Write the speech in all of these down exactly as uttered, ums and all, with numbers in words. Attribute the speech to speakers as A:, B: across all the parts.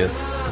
A: Alias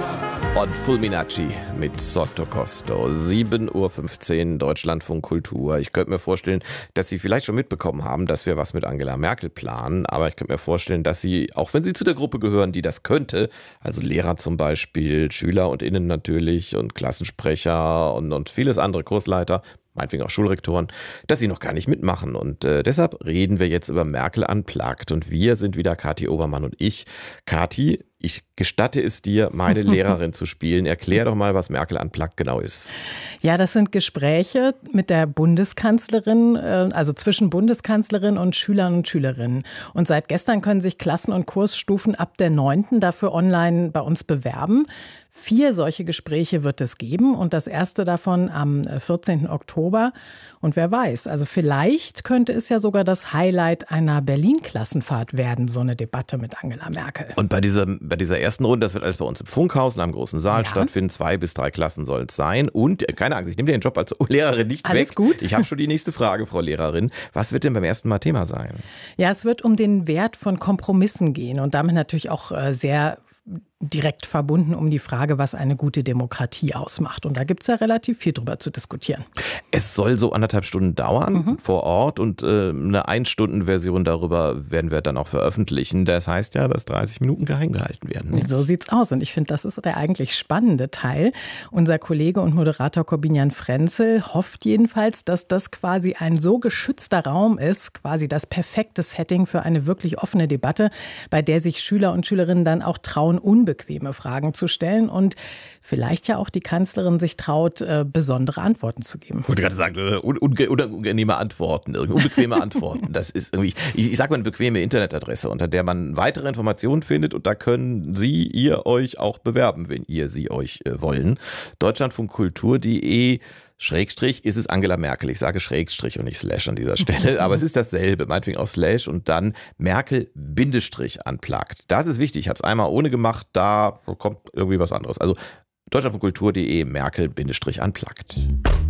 A: und Fulminacci mit Sottocosto. sieben Uhr fünfzehn, Deutschlandfunk Kultur. Ich könnte mir vorstellen, dass Sie vielleicht schon mitbekommen haben, dass wir was mit Angela Merkel planen. Aber ich könnte mir vorstellen, dass Sie, auch wenn Sie zu der Gruppe gehören, die das könnte, also Lehrer zum Beispiel, Schüler und Innen natürlich und Klassensprecher und, und vieles andere, Kursleiter, meinetwegen auch Schulrektoren, dass sie noch gar nicht mitmachen. Und äh, deshalb reden wir jetzt über Merkel Unplugged. Und wir sind wieder Kathi Obermann und ich. Kathi, ich gestatte es dir, meine Lehrerin zu spielen. Erklär doch mal, was Merkel Unplugged genau ist.
B: Ja, das sind Gespräche mit der Bundeskanzlerin, also zwischen Bundeskanzlerin und Schülern und Schülerinnen. Und seit gestern können sich Klassen- und Kursstufen ab der neunten dafür online bei uns bewerben. Vier solche Gespräche wird es geben und das erste davon am vierzehnten Oktober. Und wer weiß, also vielleicht könnte es ja sogar das Highlight einer Berlin-Klassenfahrt werden, so eine Debatte mit Angela Merkel.
A: Und bei dieser, bei dieser ersten Runde, das wird alles bei uns im Funkhaus in einem großen Saal
B: Ja.
A: stattfinden. Zwei bis drei Klassen soll es sein. Und keine Angst, ich nehme den Job als Lehrerin nicht
B: Alles
A: weg.
B: gut.
A: Ich habe schon die nächste Frage, Frau Lehrerin. Was wird denn beim ersten Mal Thema sein?
B: Ja, es wird um den Wert von Kompromissen gehen und damit natürlich auch äh, sehr direkt verbunden um die Frage, was eine gute Demokratie ausmacht. Und da gibt es ja relativ viel drüber zu diskutieren.
A: Es soll so anderthalb Stunden dauern
B: Mhm.
A: vor Ort und äh, eine Ein-Stunden-Version darüber werden wir dann auch veröffentlichen. Das heißt ja, dass dreißig Minuten geheim gehalten werden. Ne?
B: So sieht's aus. Und ich finde, das ist der eigentlich spannende Teil. Unser Kollege und Moderator Corbinian Frenzel hofft jedenfalls, dass das quasi ein so geschützter Raum ist, quasi das perfekte Setting für eine wirklich offene Debatte, bei der sich Schüler und Schülerinnen dann auch trauen, unbequeme Fragen zu stellen und vielleicht ja auch die Kanzlerin sich traut, äh, besondere Antworten zu geben.
A: Ich wollte gerade sagen, äh, un unge unangenehme Antworten, irgendwie unbequeme Antworten. Das ist irgendwie, ich, ich sage mal eine bequeme Internetadresse, unter der man weitere Informationen findet und da können Sie, ihr euch auch bewerben, wenn ihr sie euch äh, wollen. Deutschlandfunkkultur.de Schrägstrich ist es Angela Merkel. Ich sage Schrägstrich und nicht Slash an dieser Stelle, aber es ist dasselbe, meinetwegen auch Slash und dann Merkel Bindestrich Unplugged. Das ist wichtig, ich habe es einmal ohne gemacht, da kommt irgendwie was anderes. Also Deutschlandfunkkultur.de Merkel Bindestrich Unplugged.